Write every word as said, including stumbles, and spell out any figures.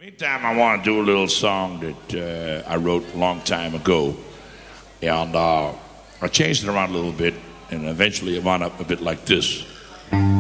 Anytime I want to do a little song that uh, I wrote a long time ago, and uh, I changed it around a little bit, and eventually it wound up a bit like this.